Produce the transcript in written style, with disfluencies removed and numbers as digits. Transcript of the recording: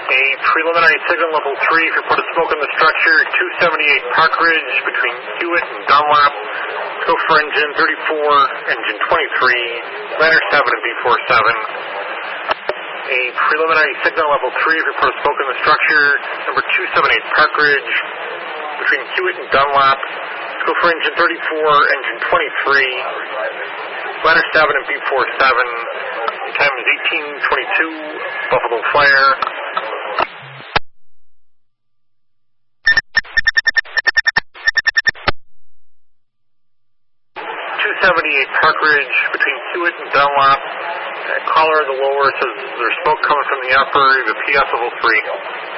A preliminary signal level 3, if you put a smoke in the structure, 278 Park Ridge between Hewitt and Dunlap. Go for engine 34, engine 23, ladder 7 and B47. A preliminary signal level 3, if you put a smoke in the structure, number 278 Park Ridge between Hewitt and Dunlap. Go for engine 34, engine 23, ladder 7 and B47. Time is 18:22, Buffalo Flyer. 278 Park Ridge between Hewitt and Dunlap. Caller the lower says there's smoke coming from the upper, the PS level 3.